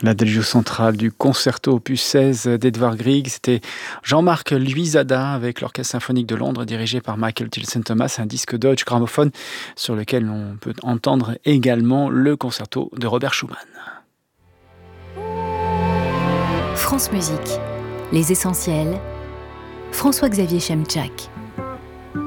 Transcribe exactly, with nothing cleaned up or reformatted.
L'adagio central du concerto opus seize d'Edvard Grieg, c'était Jean-Marc Luisada avec l'Orchestre symphonique de Londres dirigé par Michael Tilson-Thomas, un disque Deutsche Grammophon sur lequel on peut entendre également le concerto de Robert Schumann. France Musique, les essentiels, François-Xavier Chemchak.